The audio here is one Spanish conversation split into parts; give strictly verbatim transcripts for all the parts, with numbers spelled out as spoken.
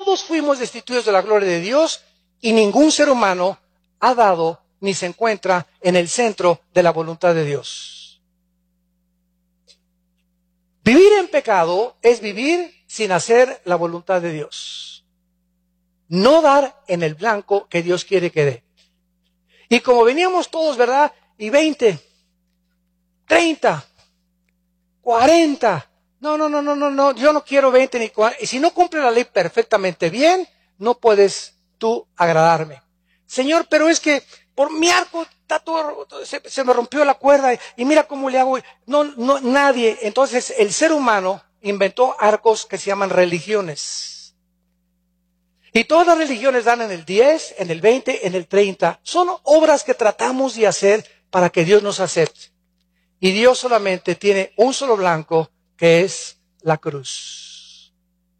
todos fuimos destituidos de la gloria de Dios y ningún ser humano ha dado ni se encuentra en el centro de la voluntad de Dios. Vivir en pecado es vivir sin hacer la voluntad de Dios. No dar en el blanco que Dios quiere que dé. Y como veníamos todos, ¿verdad? Y veinte, treinta, cuarenta. No, no, no, no, no, no. Yo no quiero veinte ni cuarenta. Y si no cumple la ley perfectamente bien, no puedes tú agradarme. Señor, pero es que por mi arco está todo, se, se me rompió la cuerda y, y mira cómo le hago. No, no, nadie. Entonces el ser humano inventó arcos que se llaman religiones. Y todas las religiones dan en el diez, en el veinte, en el treinta. Son obras que tratamos de hacer para que Dios nos acepte. Y Dios solamente tiene un solo blanco, que es la cruz.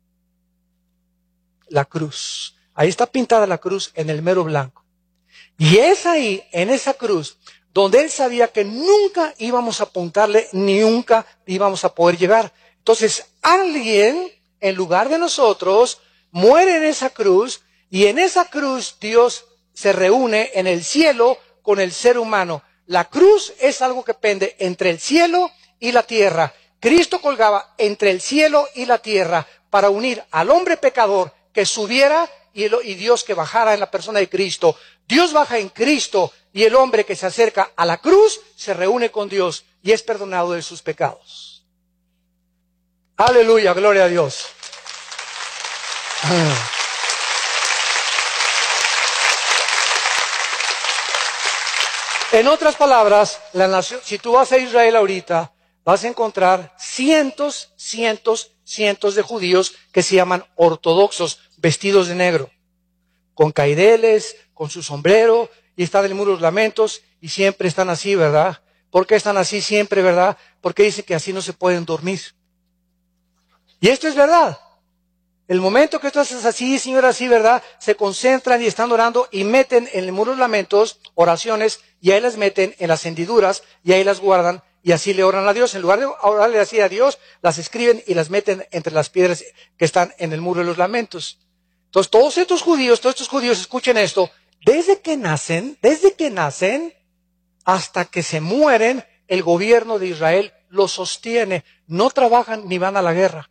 La cruz. Ahí está pintada la cruz en el mero blanco. Y es ahí, en esa cruz, donde Él sabía que nunca íbamos a apuntarle, ni nunca íbamos a poder llegar. Entonces, alguien, en lugar de nosotros, muere en esa cruz, y en esa cruz Dios se reúne en el cielo con el ser humano. La cruz es algo que pende entre el cielo y la tierra. Cristo colgaba entre el cielo y la tierra para unir al hombre pecador que subiera y, el, y Dios que bajara en la persona de Cristo. Dios baja en Cristo y el hombre que se acerca a la cruz se reúne con Dios y es perdonado de sus pecados. Aleluya, gloria a Dios. En otras palabras, la nación, si tú vas a Israel ahorita, vas a encontrar cientos, cientos, cientos de judíos que se llaman ortodoxos, vestidos de negro, con caideles, con su sombrero, y están en el muro de los lamentos, y siempre están así, ¿verdad? ¿Por qué están así siempre, verdad? Porque dicen que así no se pueden dormir. Y esto es verdad. El momento que tú haces así, Señor, así, ¿verdad? Se concentran y están orando y meten en el muro de los lamentos oraciones, y ahí las meten en las hendiduras, y ahí las guardan, y así le oran a Dios. En lugar de orarle así a Dios, las escriben y las meten entre las piedras que están en el muro de los lamentos. Entonces, todos estos judíos, todos estos judíos, escuchen esto, desde que nacen, desde que nacen, hasta que se mueren, el gobierno de Israel los sostiene. No trabajan ni van a la guerra.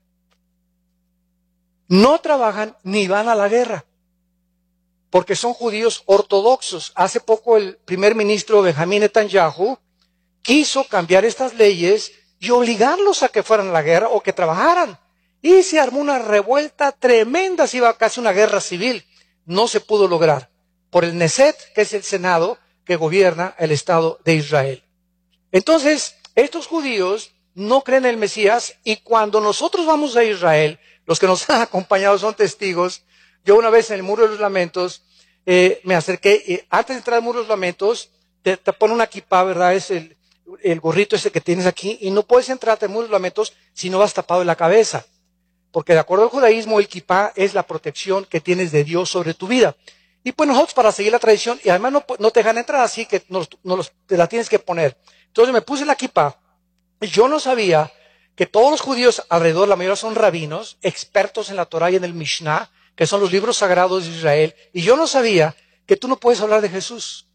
No trabajan ni van a la guerra. Porque son judíos ortodoxos. Hace poco el primer ministro Benjamín Netanyahu quiso cambiar estas leyes y obligarlos a que fueran a la guerra o que trabajaran. Y se armó una revuelta tremenda, se iba casi una guerra civil. No se pudo lograr por el Neset, que es el Senado que gobierna el Estado de Israel. Entonces, estos judíos no creen en el Mesías, y cuando nosotros vamos a Israel, los que nos han acompañado son testigos. Yo una vez en el Muro de los Lamentos eh, me acerqué, y antes de entrar al Muro de los Lamentos, te, te pone una kipá, ¿verdad? Es el, el gorrito ese que tienes aquí, y no puedes entrar al Muro de los Lamentos si no vas tapado de la cabeza. Porque de acuerdo al judaísmo, el kipá es la protección que tienes de Dios sobre tu vida. Y pues nosotros, para seguir la tradición, y además no, no te dejan entrar así, que no, no los, te la tienes que poner. Entonces me puse la kipá, y yo no sabía que todos los judíos alrededor, la mayoría son rabinos, expertos en la Torá y en el Mishnah, que son los libros sagrados de Israel, y yo no sabía que tú no puedes hablar de Jesús.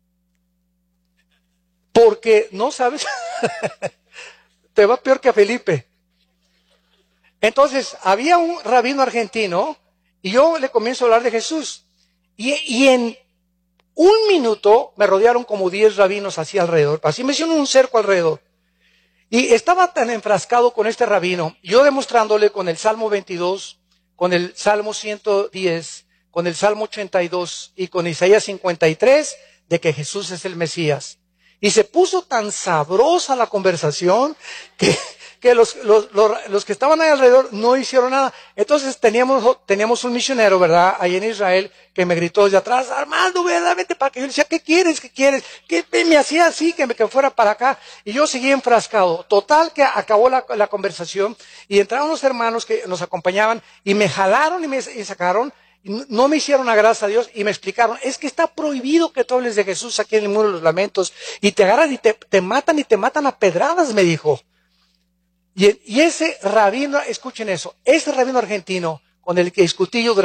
Porque no sabes, te va peor que a Felipe. Entonces, había un rabino argentino, y yo le comienzo a hablar de Jesús. Y, y en un minuto me rodearon como diez rabinos así alrededor. Así me hicieron un cerco alrededor. Y estaba tan enfrascado con este rabino, yo demostrándole con el Salmo veintidós, con el Salmo ciento diez, con el Salmo ochenta y dos y con Isaías cincuenta y tres, de que Jesús es el Mesías. Y se puso tan sabrosa la conversación que, que los, los, los, los que estaban ahí alrededor no hicieron nada. Entonces teníamos, teníamos un misionero, ¿verdad?, ahí en Israel, que me gritó desde atrás: Armando, ¿verdad? Vete para que yo le decía: ¿qué quieres? ¿Qué quieres? Que me hacía así, que me que fuera para acá. Y yo seguía enfrascado. Total que acabó la, la conversación y entraron los hermanos que nos acompañaban y me jalaron y me y sacaron. No me hicieron a gracia a Dios y me explicaron: es que está prohibido que tú hables de Jesús aquí en el Muro de los Lamentos, y te agarran y te, te matan y te matan a pedradas, me dijo. Y, y ese rabino, escuchen eso, ese rabino argentino con el que discutí yo durante